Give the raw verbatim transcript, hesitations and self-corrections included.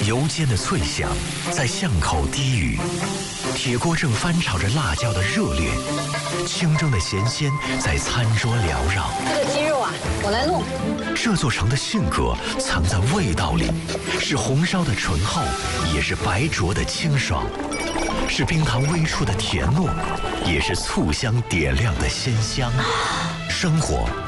油煎的脆香在巷口低语，铁锅正翻炒着辣椒的热烈，清蒸的咸鲜在餐桌缭绕。 这个鸡肉啊，我来弄。 这座城的性格藏在味道里，是红烧的醇厚，也是白灼的清爽，是冰糖微触的甜糯，也是醋香点亮的鲜香。生活